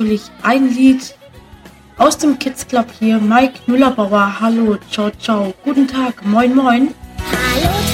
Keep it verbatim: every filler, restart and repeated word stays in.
natürlich ein Lied aus dem Kids Club hier. Mike Müller-Bauer, hallo, ciao, ciao, guten Tag, moin, moin. Hallo.